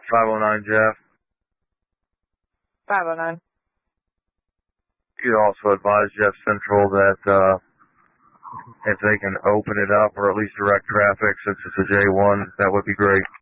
509 Jeff. 509. You also advise Jeff Central that if they can open it up or at least direct traffic since it's a J1, that would be great.